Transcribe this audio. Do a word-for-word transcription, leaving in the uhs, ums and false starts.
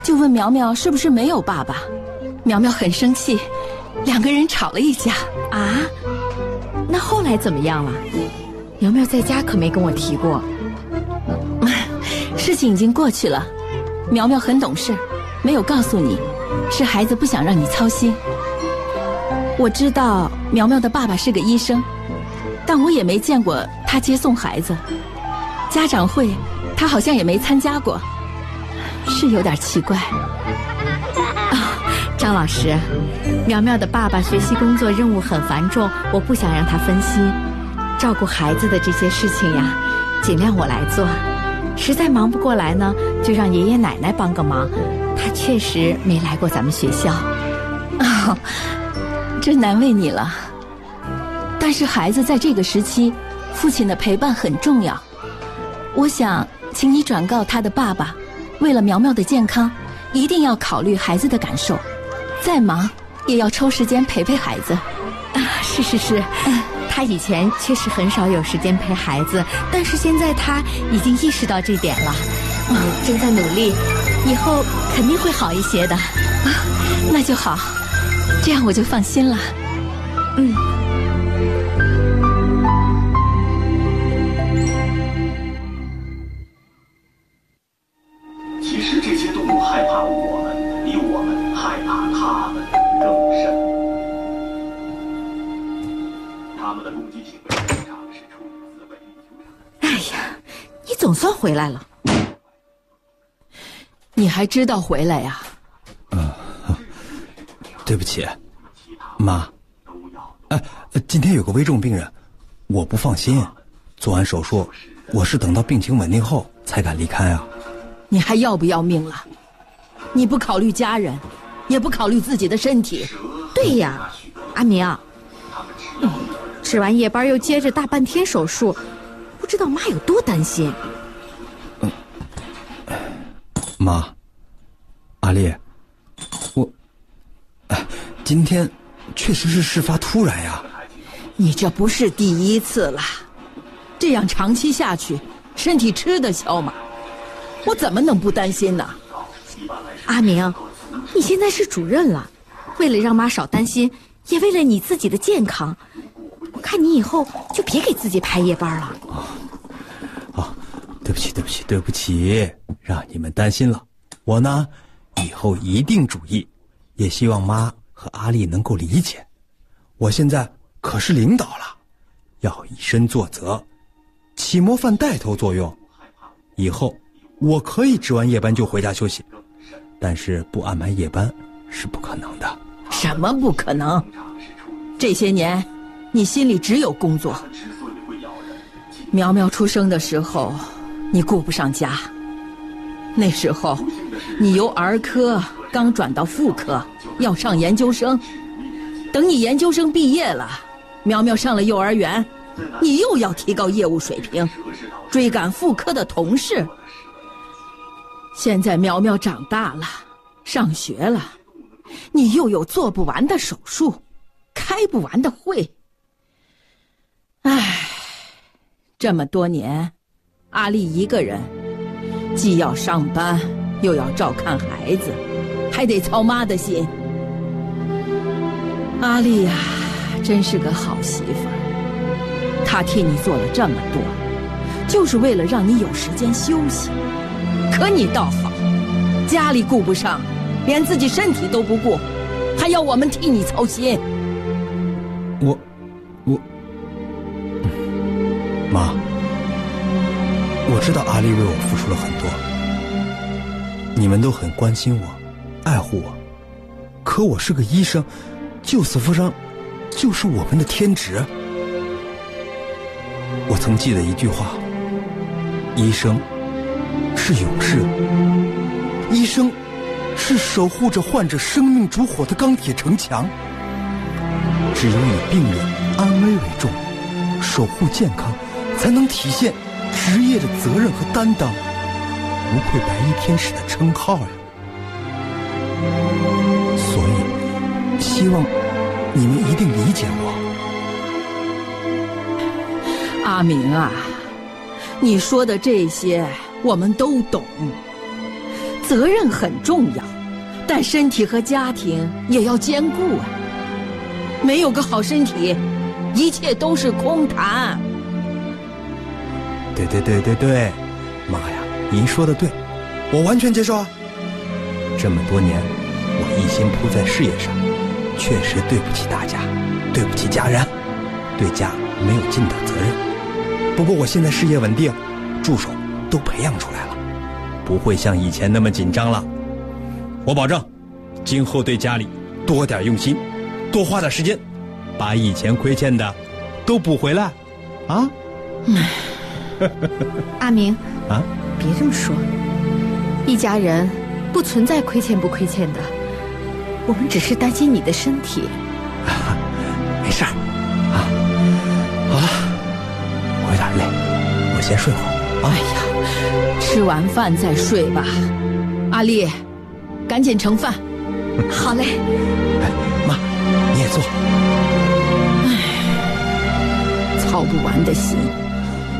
就问苗苗是不是没有爸爸。苗苗很生气，两个人吵了一架。 啊？那后来怎么样了？苗苗在家可没跟我提过。 事情已经过去了，苗苗很懂事，没有告诉你，是孩子不想让你操心。我知道苗苗的爸爸是个医生，但我也没见过他接送孩子。家长会他好像也没参加过，是有点奇怪。 哦，张老师，苗苗的爸爸学习工作任务很繁重，我不想让他分心，照顾孩子的这些事情呀，尽量我来做。实在忙不过来呢，就让爷爷奶奶帮个忙，他确实没来过咱们学校。 哦，真难为你了。但是孩子在这个时期，父亲的陪伴很重要。我想请你转告他的爸爸，为了苗苗的健康，一定要考虑孩子的感受，再忙也要抽时间陪陪孩子。 啊，是是是，嗯，他以前确实很少有时间陪孩子，但是现在他已经意识到这点了，嗯，正在努力，以后肯定会好一些的。 啊，那就好，这样我就放心了。 嗯。 其实这些动物害怕我们，比我们害怕它们更甚。它们的攻击行为通常是出于自卫。 哎呀，你总算回来了。 你还知道回来呀？ 嗯，对不起，妈。哎，今天有个危重病人，我不放心。做完手术，我是等到病情稳定后才敢离开啊。 你还要不要命了？你不考虑家人，也不考虑自己的身体。 对呀，阿明，嗯，值完夜班又接着大半天手术，不知道妈有多担心。 嗯，妈，阿丽，我，哎，今天确实是事发突然呀。 你这不是第一次了，这样长期下去，身体吃得消吗？我怎么能不担心呢？ 阿明，你现在是主任了，为了让妈少担心，也为了你自己的健康，我看你以后就别给自己排夜班了。 啊，啊，对不起，对不起，对不起，让你们担心了。我呢，以后一定注意，也希望妈和阿丽能够理解。我现在可是领导了，要以身作则，起模范带头作用。以后我可以值完夜班就回家休息，但是不安排夜班是不可能的。 什么不可能？这些年你心里只有工作。苗苗出生的时候你顾不上家，那时候你由儿科刚转到妇科，要上研究生。等你研究生毕业了，苗苗上了幼儿园，你又要提高业务水平，追赶妇科的同事。现在苗苗长大了，上学了，你又有做不完的手术，开不完的会。唉，这么多年，阿丽一个人，既要上班，又要照看孩子，还得操妈的心。阿丽呀，真是个好媳妇儿，她替你做了这么多，就是为了让你有时间休息。可你倒好，家里顾不上，连自己身体都不顾，还要我们替你操心。 我我妈，我知道阿丽为我付出了很多，你们都很关心我，爱护我，可我是个医生，救死扶伤就是我们的天职。我曾记得一句话，医生是勇士，医生是守护着患者生命烛火的钢铁城墙。只有以病人安危为重，守护健康，才能体现职业的责任和担当，无愧白衣天使的称号呀。所以希望你们一定理解我。 阿明啊，你说的这些我们都懂， 责任很重要，但身体和家庭也要兼顾啊。没有个好身体，一切都是空谈。 对对对对对，妈呀，您说的对，我完全接受啊。这么多年，我一心扑在事业上，确实对不起大家，对不起家人，对家没有尽到责任。不过我现在事业稳定，助手都培养出来了，不会像以前那么紧张了。我保证，今后对家里多点用心，多花点时间，把以前亏欠的都补回来，啊？ 阿明啊， 别这么说，一家人不存在亏欠不亏欠的，我们只是担心你的身体。 啊、没事儿啊。好了，我有点累，我先睡会儿啊。 哎呀，吃完饭再睡吧。阿丽，赶紧盛饭。 好嘞。 哎，妈，你也坐。 唉，操不完的心。